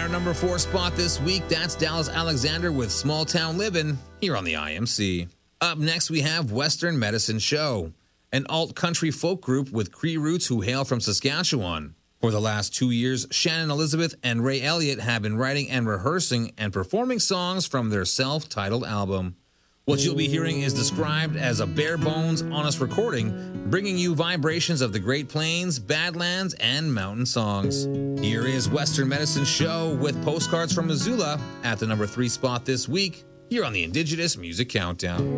our number 4 spot this week, that's Dallas Alexander with Small Town Livin' here on the IMC. Up next, we have Western Medicine Show, an alt-country folk group with Cree roots who hail from Saskatchewan. For the last 2 years, Shannon Elizabeth and Ray Elliott have been writing and rehearsing and performing songs from their self-titled album. What you'll be hearing is described as a bare-bones, honest recording, bringing you vibrations of the Great Plains, Badlands, and mountain songs. Here is Western Medicine Show with Postcards from Missoula at the number 3 spot this week, here on the Indigenous Music Countdown.